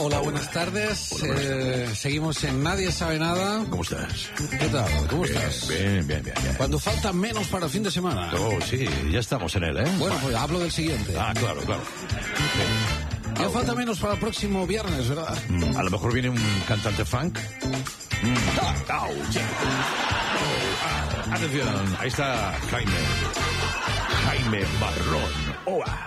Hola, buenas tardes. Seguimos en Nadie Sabe Nada. ¿Cómo estás? ¿Qué tal? ¿Cómo estás? Bien. Cuando falta menos para el fin de semana. Oh, sí, ya estamos en él, ¿eh? Bueno, pues hablo del siguiente. Claro. Ya falta menos para el próximo viernes, ¿verdad? A lo mejor viene un cantante funk. Atención, ahí está Jaime Marrón. Hola.